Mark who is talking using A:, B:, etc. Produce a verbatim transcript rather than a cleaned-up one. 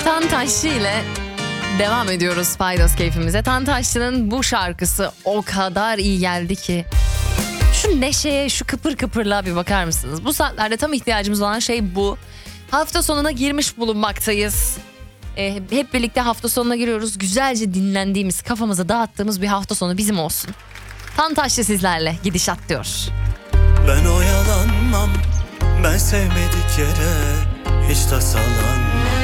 A: Tantaşçı ile devam ediyoruz Paydos keyfimize. Tantaşçı'nın bu şarkısı o kadar iyi geldi ki. Şu neşeye, şu kıpır kıpırlığa bir bakar mısınız? Bu saatlerde tam ihtiyacımız olan şey bu. Hafta sonuna girmiş bulunmaktayız. Ee, hep birlikte hafta sonuna giriyoruz. Güzelce dinlendiğimiz, kafamıza dağıttığımız bir hafta sonu bizim olsun. Tantaşçı sizlerle gidişat diyor.
B: Ben oyalanmam, ben sevmedik yere hiç tasalanmam.